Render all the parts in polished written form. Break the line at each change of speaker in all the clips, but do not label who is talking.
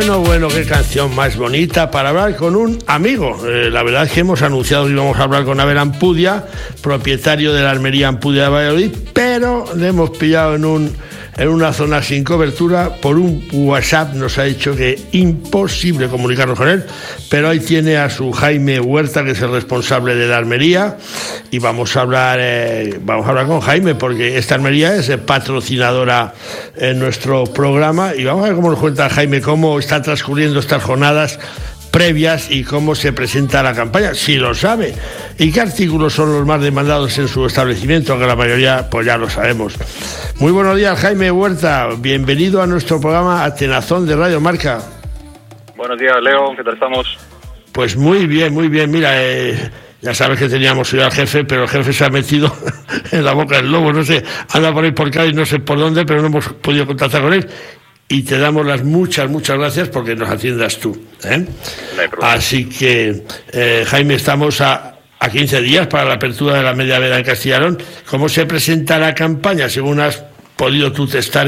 Bueno, qué canción más bonita para hablar con un amigo. La verdad es que hemos anunciado que íbamos a hablar con Abel Ampudia, propietario de la armería Ampudia de Valladolid, pero le hemos pillado en una zona sin cobertura. Por un WhatsApp nos ha dicho que imposible comunicarnos con él, pero ahí tiene a su Jaime Huerta, que es el responsable de la armería, y vamos a hablar con Jaime, porque esta armería es patrocinadora en nuestro programa, y vamos a ver cómo nos cuenta Jaime cómo están transcurriendo estas jornadas previas y cómo se presenta la campaña, si lo sabe, y qué artículos son los más demandados en su establecimiento, que la mayoría pues ya lo sabemos. Muy buenos días, Jaime Huerta, bienvenido a nuestro programa Atenazón de Radio Marca.
Buenos días, Leo, ¿qué tal estamos?
Pues muy bien, mira, ya sabes que teníamos hoy al jefe, pero el jefe se ha metido en la boca del lobo, no sé, anda por ahí por Cádiz, no sé por dónde, pero no hemos podido contactar con él. Y te damos las muchas gracias porque nos atiendas tú, ¿eh?
No hay problema.
Así que, Jaime, estamos a 15 días para la apertura de la media veda en Castellarón. ¿Cómo se presenta la campaña, según has podido tú testar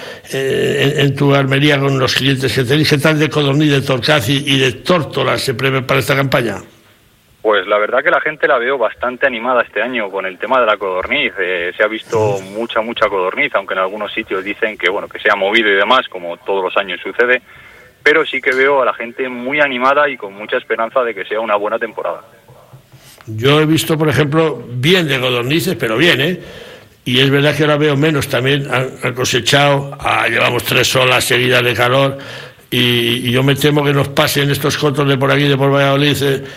en tu armería con los clientes que tenéis? ¿Qué tal de codorniz, de torcaz y de tórtola se prevé para esta campaña?
Pues la verdad que la gente la veo bastante animada este año con el tema de la codorniz. Se ha visto mucha codorniz, aunque en algunos sitios dicen que bueno, que se ha movido y demás, como todos los años sucede, pero sí que veo a la gente muy animada y con mucha esperanza de que sea una buena temporada.
Yo he visto, por ejemplo, bien de codornices, pero bien, ¿eh? Y es verdad que ahora veo menos también, han cosechado, llevamos 3 olas seguidas de calor, y yo me temo que nos pasen estos cotos de por aquí, de por Valladolid,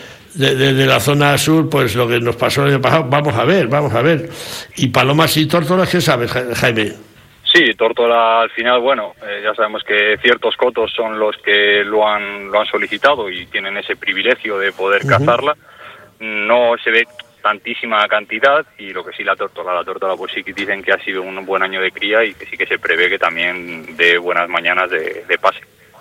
de la zona sur, pues lo que nos pasó el año pasado. Vamos a ver. ¿Y palomas y tórtolas qué sabes, Jaime?
Sí, tórtola al final, bueno, ya sabemos que ciertos cotos son los que lo han solicitado y tienen ese privilegio de poder cazarla. No se ve tantísima cantidad, y lo que sí la tórtola pues sí que dicen que ha sido un buen año de cría y que sí que se prevé que también dé buenas mañanas de pase.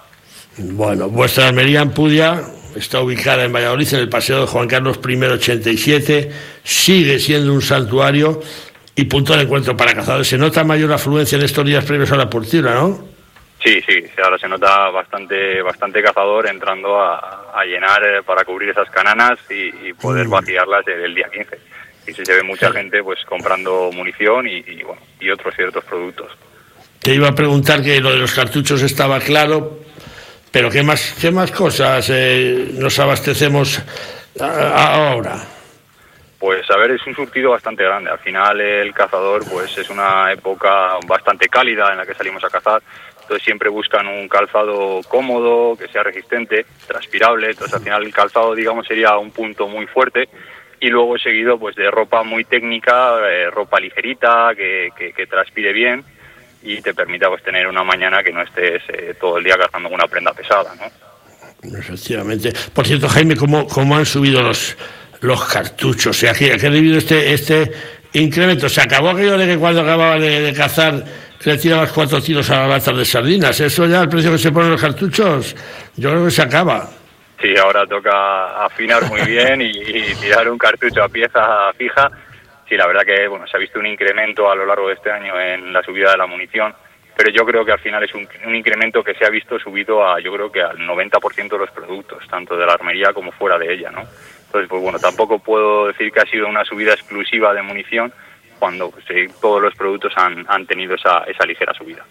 Bueno, vuestra armería Ampudia está ubicada en Valladolid, en el Paseo de Juan Carlos I 87, sigue siendo un santuario y punto de encuentro para cazadores. Se nota mayor afluencia en estos días previos a la apertura, ¿no?
Sí, ahora se nota bastante cazador entrando a llenar para cubrir esas cananas y poder vaciarlas el día 15. Y sí se ve mucha gente pues comprando munición y otros ciertos productos.
Te iba a preguntar que lo de los cartuchos estaba claro, pero ¿qué más cosas nos abastecemos ahora?
Pues a ver, es un surtido bastante grande. Al final el cazador pues es una época bastante cálida en la que salimos a cazar. Entonces siempre buscan un calzado cómodo, que sea resistente, transpirable. Entonces al final el calzado, digamos, sería un punto muy fuerte. Y luego seguido pues de ropa muy técnica, ropa ligerita, que transpire bien y te permita pues tener una mañana que no estés todo el día cazando con una prenda pesada, ¿no?
Efectivamente. Por cierto, Jaime, ¿cómo han subido los cartuchos? O sea, ¿qué ha debido este incremento? ¿Se acabó aquello de que cuando acababa de cazar le tirabas 4 tiros a la lata de sardinas? Eso ya, el precio que se ponen los cartuchos, yo creo que se acaba.
Sí, ahora toca afinar muy bien y tirar un cartucho a pieza fija. Sí, la verdad que bueno, se ha visto un incremento a lo largo de este año en la subida de la munición, pero yo creo que al final es un incremento que se ha visto subido yo creo que al 90% de los productos, tanto de la armería como fuera de ella, ¿no? Entonces, pues bueno, tampoco puedo decir que ha sido una subida exclusiva de munición cuando pues, todos los productos han tenido esa ligera subida.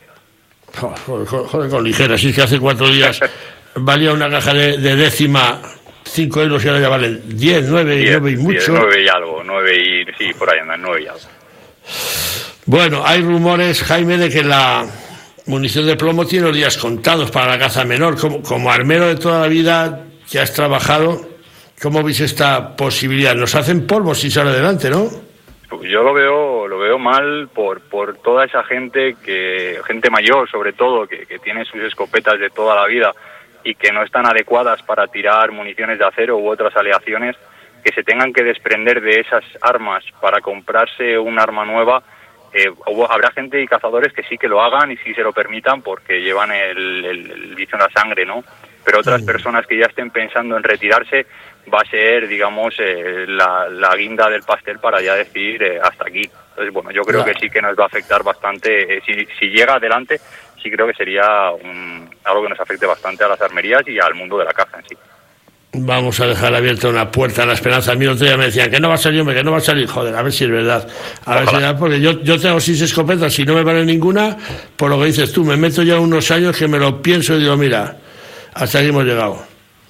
Joder, con ligera, si es que hace 4 días valía una caja de décima 5 euros y ahora ya valen 10, 9 y mucho.
9 y algo, 9 y... sí, por ahí andan, 9 y algo.
Bueno, hay rumores, Jaime, de que la munición de plomo tiene los días contados para la caza menor. Como armero de toda la vida que has trabajado, ¿cómo veis esta posibilidad? Nos hacen polvo si sale adelante, ¿no?
Pues yo lo veo mal por toda esa gente mayor, sobre todo, que tiene sus escopetas de toda la vida y que no están adecuadas para tirar municiones de acero u otras aleaciones, que se tengan que desprender de esas armas para comprarse un arma nueva. Habrá gente y cazadores que sí que lo hagan y sí se lo permitan porque llevan el vicio en la sangre, ¿no? Pero otras personas que ya estén pensando en retirarse, va a ser, digamos, la guinda del pastel para ya decir hasta aquí. Entonces, bueno, yo creo que sí que nos va a afectar bastante. Si llega adelante, sí creo que sería un algo que nos afecte bastante a las armerías y al mundo de la caza en sí.
Vamos a dejar abierta una puerta a la esperanza. A mí el otro día me decían que no va a salir, hombre, que no va a salir. Joder, a ver si es verdad. Ver si es verdad, porque yo tengo 6 escopetas y no me vale ninguna. Por lo que dices tú, me meto ya unos años que me lo pienso y digo, mira, hasta aquí hemos llegado.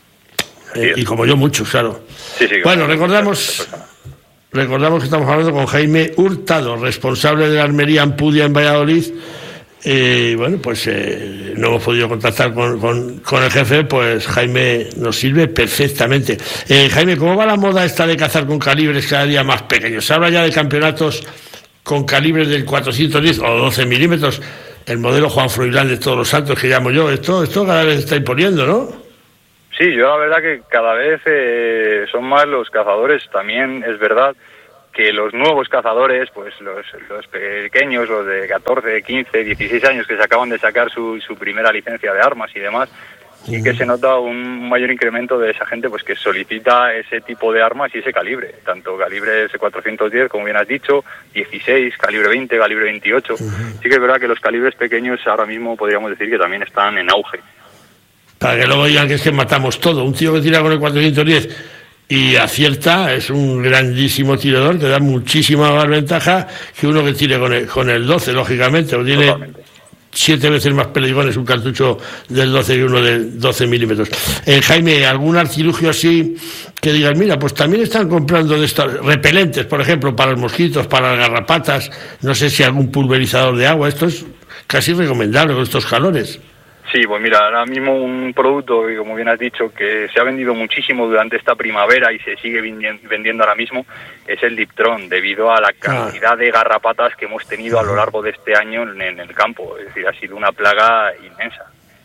Y como yo, muchos, claro.
Sí,
bueno, recordamos que estamos hablando con Jaime Hurtado, responsable de la armería Ampudia en Valladolid. Bueno, pues no hemos podido contactar con el jefe, pues Jaime nos sirve perfectamente. Jaime, ¿cómo va la moda esta de cazar con calibres cada día más pequeños? Se habla ya de campeonatos con calibres del 410 o 12 milímetros, el modelo Juan Froilán de Todos los Santos que llamo yo. Esto cada vez se está imponiendo, ¿no?
Sí, yo la verdad que cada vez son más los cazadores. También es verdad que los nuevos cazadores, pues los pequeños, los de 14, 15, 16 años que se acaban de sacar su primera licencia de armas y demás, y que se nota un mayor incremento de esa gente pues que solicita ese tipo de armas y ese calibre, tanto calibre S410, como bien has dicho, 16, calibre 20, calibre 28. Sí que es verdad que los calibres pequeños ahora mismo podríamos decir que también están en auge.
Para que luego digan que es que matamos todo. Un tío que tira con el 410 y acierta, es un grandísimo tirador que da muchísima más ventaja que uno que tire con el 12, lógicamente, o tiene 7 veces más peligrones un cartucho del 12 que uno de 12 milímetros. Jaime, ¿algún artilugio así que digas, mira, pues también están comprando de estos repelentes, por ejemplo, para los mosquitos, para las garrapatas, no sé si algún pulverizador de agua? Esto es casi recomendable con estos calores.
Sí, pues mira, ahora mismo un producto, como bien has dicho, que se ha vendido muchísimo durante esta primavera y se sigue vendiendo ahora mismo, es el Diptron, debido a la cantidad de garrapatas que hemos tenido a lo largo de este año en el campo. Es decir, ha sido una plaga inmensa.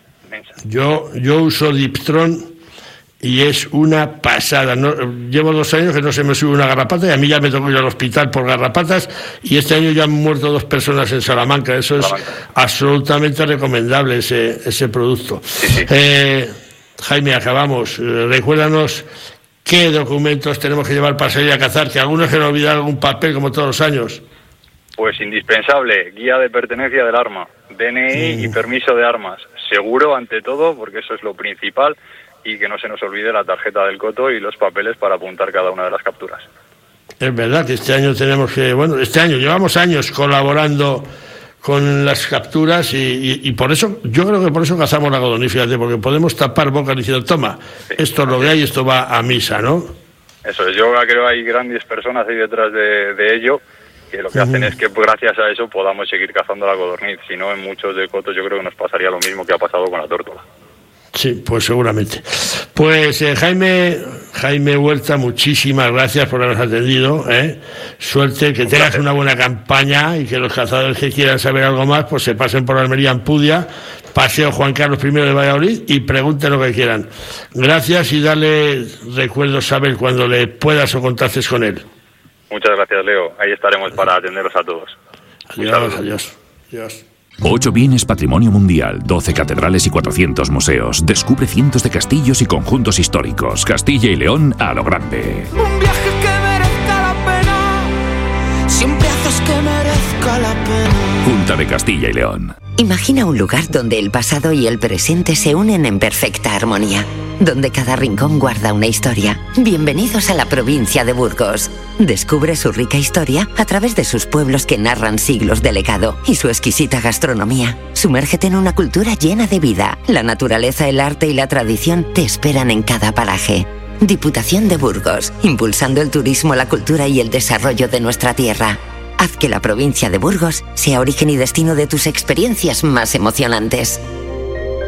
Yo uso Diptron y es una pasada. Llevo 2 años que no se me sube una garrapata y a mí ya me tocó ir al hospital por garrapatas, y este año ya han muerto 2 personas en Salamanca. Eso es absolutamente recomendable, ese producto.
Sí.
Jaime, acabamos. Recuérdanos qué documentos tenemos que llevar para salir a cazar, que algunos se nos olvidan algún papel como todos los años.
Pues indispensable, guía de pertenencia del arma, DNI y permiso de armas. Seguro ante todo, porque eso es lo principal, y que no se nos olvide la tarjeta del coto y los papeles para apuntar cada una de las capturas.
Es verdad que este año llevamos años colaborando con las capturas y por eso, yo creo que por eso cazamos la codorniz, fíjate, porque podemos tapar bocas diciendo, toma, esto es lo que hay, esto va a misa, ¿no?
Eso es, yo creo que hay grandes personas ahí detrás de ello, que lo que hacen es que pues, gracias a eso podamos seguir cazando la codorniz. Si no, en muchos de cotos yo creo que nos pasaría lo mismo que ha pasado con la tórtola.
Sí, pues seguramente. Pues Jaime Huerta, muchísimas gracias por habernos atendido. Suerte, que tengas una buena campaña y que los cazadores que quieran saber algo más, pues se pasen por la armería Ampudia, Paseo Juan Carlos I de Valladolid, y pregunten lo que quieran. Gracias y dale recuerdos a Abel cuando le puedas o contactes con él.
Muchas gracias, Leo. Ahí estaremos para atenderos a todos.
Adiós.
8 bienes patrimonio mundial, 12 catedrales y 400 museos. Descubre cientos de castillos y conjuntos históricos. Castilla y León a lo grande.
Un viaje que merezca la pena. Siempre haces que merezca la pena.
Junta de Castilla y León.
Imagina un lugar donde el pasado y el presente se unen en perfecta armonía, donde cada rincón guarda una historia. Bienvenidos a la provincia de Burgos. Descubre su rica historia a través de sus pueblos que narran siglos de legado y su exquisita gastronomía. Sumérgete en una cultura llena de vida. La naturaleza, el arte y la tradición te esperan en cada paraje. Diputación de Burgos, impulsando el turismo, la cultura y el desarrollo de nuestra tierra. Haz que la provincia de Burgos sea origen y destino de tus experiencias más emocionantes.